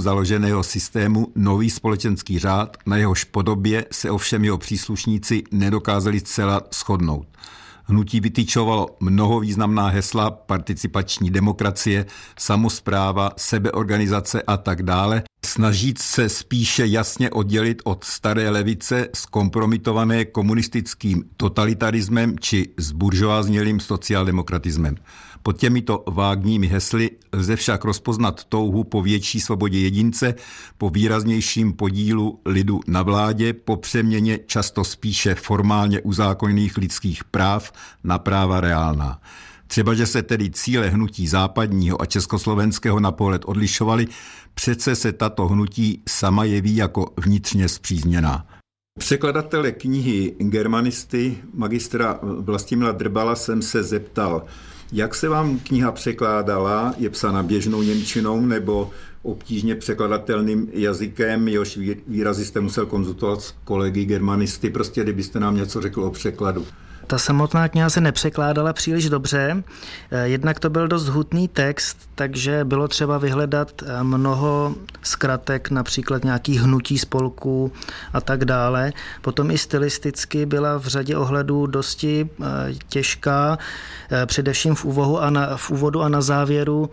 založeného systému nový společenský řád, na jehož podobě se ovšem jeho příslušníci nedokázali zcela shodnout. Hnutí vytyčovalo mnoho významná hesla, participační demokracie, samospráva, sebeorganizace a tak dále, snažit se spíše jasně oddělit od staré levice zkompromitované komunistickým totalitarismem či zburžoáznělým sociáldemokratismem. Pod těmito vágními hesly lze však rozpoznat touhu po větší svobodě jedince, po výraznějším podílu lidu na vládě, po přeměně často spíše formálně uzákoněných lidských práv na práva reálná. Třeba, že se tedy cíle hnutí západního a československého na pohled odlišovaly, přece se tato hnutí sama jeví jako vnitřně spřízněná. Překladatele knihy Germanisty magistra Vlastimila Drbala jsem se zeptal, jak se vám kniha překládala, je psána běžnou němčinou nebo obtížně překladatelným jazykem, jehož výrazy jste musel konzultovat s kolegy germanisty, prostě kdybyste nám něco řekl o překladu. Ta samotná kniha se nepřekládala příliš dobře, jednak to byl dost hutný text, takže bylo třeba vyhledat mnoho zkratek, například nějakých hnutí spolků a tak dále. Potom i stylisticky byla v řadě ohledů dosti těžká, především v úvodu a na závěru.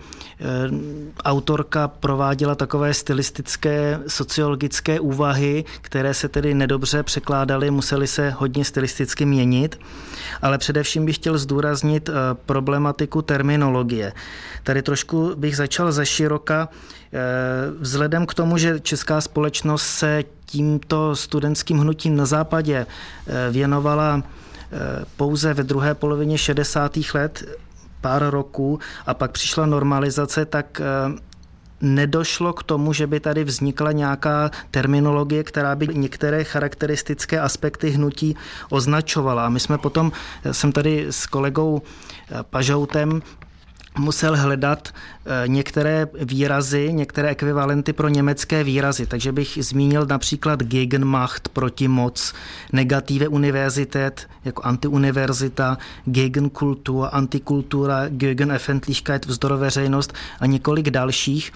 Autorka prováděla takové stylistické, sociologické úvahy, které se tedy nedobře překládaly, musely se hodně stylisticky měnit. Ale především bych chtěl zdůraznit problematiku terminologie. Tady trošku bych začal ze široka. Vzhledem k tomu, že česká společnost se tímto studentským hnutím na západě věnovala pouze ve druhé polovině 60. let, pár roků, a pak přišla normalizace, tak nedošlo k tomu, že by tady vznikla nějaká terminologie, která by některé charakteristické aspekty hnutí označovala. A my jsme potom, jsem tady s kolegou Pažoutem musel hledat některé výrazy, některé ekvivalenty pro německé výrazy. Takže bych zmínil například Gegenmacht, protimoc, negative Universität jako antiuniverzita, Gegenkultur, antikultura, Gegenöffentlichkeit, vzdoroveřejnost a několik dalších.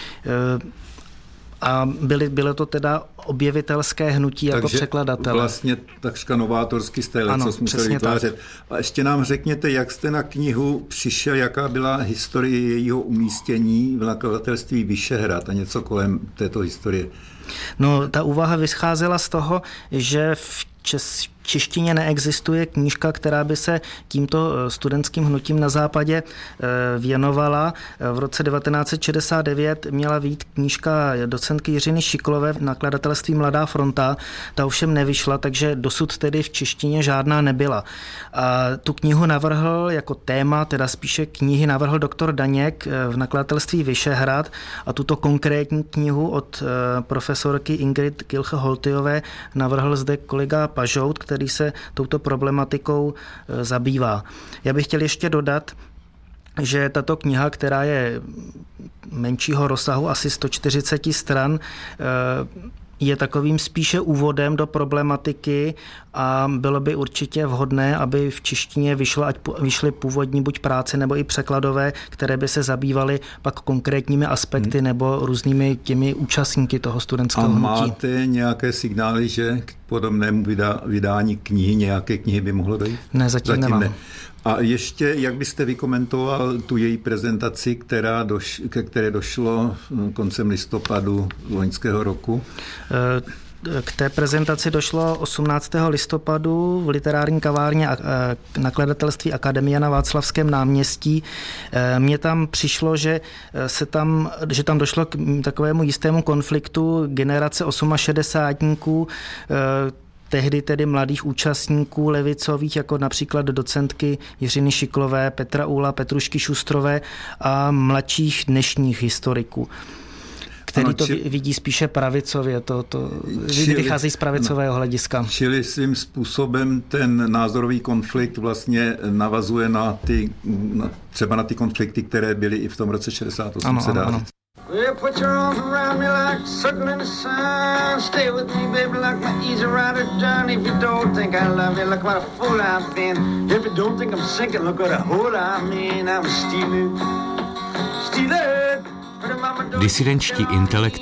A bylo to teda objevitelské hnutí jako překladatele. Vlastně takřka novátorský styl, co jsme museli vytvářet. Tak. A ještě nám řekněte, jak jste na knihu přišel, jaká byla historie jejího umístění v nakladatelství Vyšehrad a něco kolem této historie. No, ta úvaha vycházela z toho, že v češtině neexistuje knížka, která by se tímto studentským hnutím na západě věnovala. V roce 1969 měla vyjít knížka docentky Jiřiny Šiklové v nakladatelství Mladá fronta. Ta ovšem nevyšla, takže dosud tedy v češtině žádná nebyla. A tu knihu navrhl jako téma, teda spíše knihy navrhl doktor Daněk v nakladatelství Vyšehrad a tuto konkrétní knihu od profesorky Ingrid Kilche-Holtyové navrhl zde kolega Pažout, který se touto problematikou zabývá. Já bych chtěl ještě dodat, že tato kniha, která je menšího rozsahu, asi 140 stran, je takovým spíše úvodem do problematiky a bylo by určitě vhodné, aby v češtině vyšly původní buď práce nebo i překladové, které by se zabývaly pak konkrétními aspekty nebo různými těmi účastníky toho studentského hnutí. A máte nějaké signály, že k podobnému vydání knihy, nějaké knihy by mohlo dojít? Ne, zatím nemám. Ne. A ještě, jak byste vykomentoval tu její prezentaci, ke které došlo koncem listopadu loňského roku? K té prezentaci došlo 18. listopadu v literární kavárně nakladatelství Akademie na Václavském náměstí. Mně tam přišlo, že tam došlo k takovému jistému konfliktu generace 68-tníků, tehdy tedy mladých účastníků levicových, jako například docentky Jiřiny Šiklové, Petra Úla, Petrušky Šustrové a mladších dnešních historiků, který to vidí spíše pravicově, vychází z pravicového hlediska. Čili svým způsobem ten názorový konflikt vlastně navazuje třeba na ty konflikty, které byly i v tom roce 68. Ano. Well, put your arms around me like a circle in the sun. Stay with me, baby, like my easy rider done. If you don't think I love you, look what a fool I've been. If you don't think I'm sinking, look what a hole I'm in. I'm a stealer. Disidenčtí intelektuálové